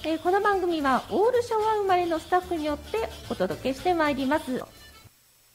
この番組はオール昭和生まれのスタッフによってお届けしてまいります。